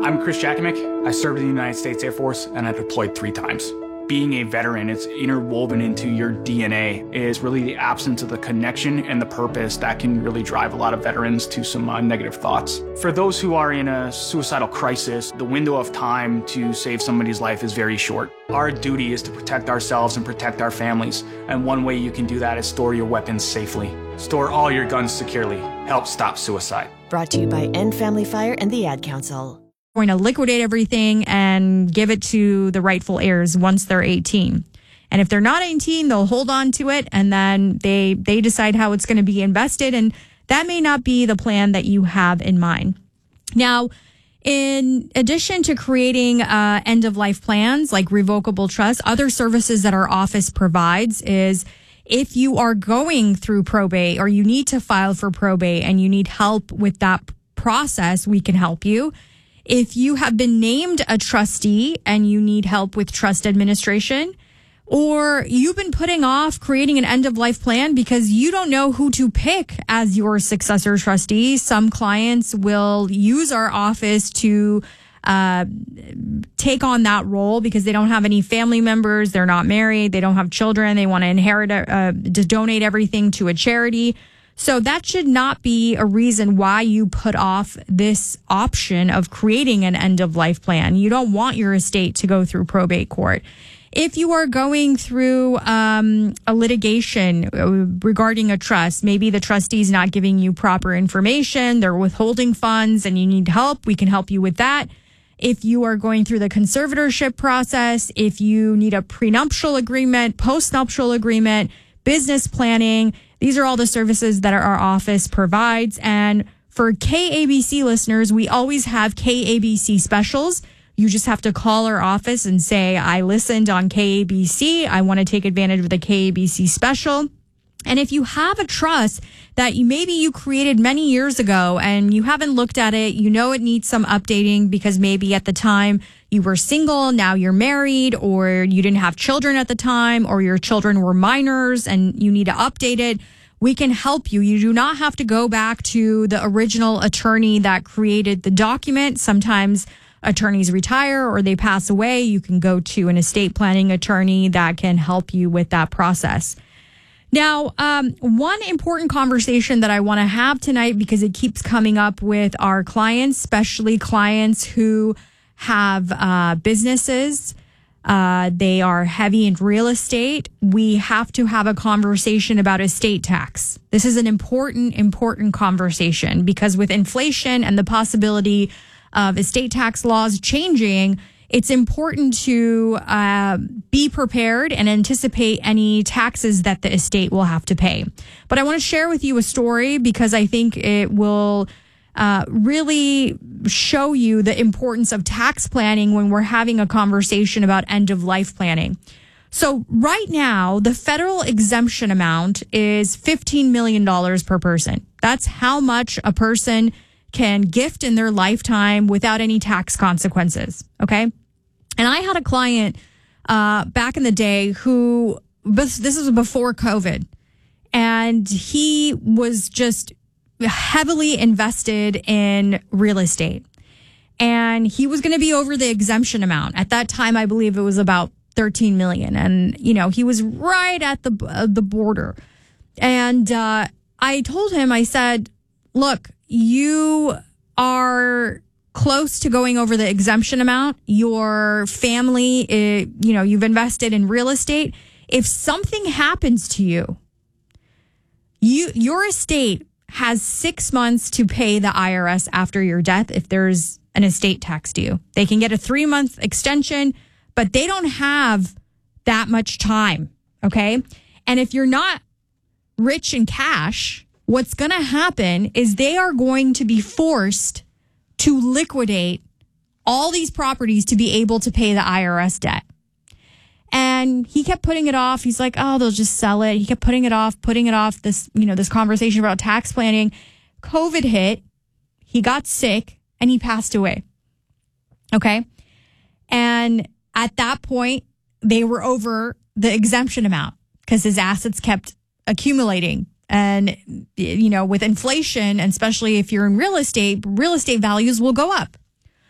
I'm Chris Jakimick. I served in the United States Air Force and I deployed 3 times. Being a veteran, it's interwoven into your DNA, is really the absence of the connection and the purpose that can really drive a lot of veterans to some negative thoughts. For those who are in a suicidal crisis, the window of time to save somebody's life is very short. Our duty is to protect ourselves and protect our families, and one way you can do that is store your weapons safely. Store all your guns securely. Help stop suicide. Brought to you by End Family Fire and the Ad Council. Going to liquidate everything and give it to the rightful heirs once they're 18. And if they're not 18, they'll hold on to it, and then they decide how it's going to be invested. And that may not be the plan that you have in mind. Now, in addition to creating end-of-life plans like revocable trust, other services that our office provides is if you are going through probate or you need to file for probate and you need help with that process, we can help you. If you have been named a trustee and you need help with trust administration, or you've been putting off creating an end-of-life plan because you don't know who to pick as your successor trustee, some clients will use our office to take on that role because they don't have any family members, they're not married, they don't have children, they want to inherit, to donate everything to a charity. So that should not be a reason why you put off this option of creating an end-of-life plan. You don't want your estate to go through probate court. If you are going through a litigation regarding a trust, maybe the trustee is not giving you proper information, they're withholding funds, and you need help, we can help you with that. If you are going through the conservatorship process, if you need a prenuptial agreement, postnuptial agreement, business planning, these are all the services that our office provides. And for KABC listeners, we always have KABC specials. You just have to call our office and say, I listened on KABC. I want to take advantage of the KABC special. And if you have a trust that maybe you created many years ago and you haven't looked at it, you know it needs some updating because maybe at the time you were single, now you're married, or you didn't have children at the time, or your children were minors and you need to update it, we can help you. You do not have to go back to the original attorney that created the document. Sometimes attorneys retire or they pass away. You can go to an estate planning attorney that can help you with that process. Now, one important conversation that I want to have tonight, because it keeps coming up with our clients, especially clients who have businesses, they are heavy in real estate. We have to have a conversation about estate tax. This is an important conversation because with inflation and the possibility of estate tax laws changing, it's important to be prepared and anticipate any taxes that the estate will have to pay. But I want to share with you a story because I think it will really show you the importance of tax planning when we're having a conversation about end-of-life planning. So right now, the federal exemption amount is $15 million per person. That's how much a person can gift in their lifetime without any tax consequences. Okay. And I had a client back in the day who, this was before COVID, and he was just heavily invested in real estate. And he was going to be over the exemption amount. At that time, I believe it was about 13 million. And, you know, he was right at the border. And I told him, I said, look, you are close to going over the exemption amount. Your family, you've invested in real estate. If something happens to you, your estate has 6 months to pay the IRS after your death if there's an estate tax due. They can get a 3-month extension, but they don't have that much time. Okay. And if you're not rich in cash, what's going to happen is they are going to be forced to liquidate all these properties to be able to pay the IRS debt. And he kept putting it off. He's like, oh, they'll just sell it. He kept putting it off, this conversation about tax planning. COVID hit. He got sick and he passed away. Okay. And at that point, they were over the exemption amount because his assets kept accumulating. And, with inflation, and especially if you're in real estate values will go up.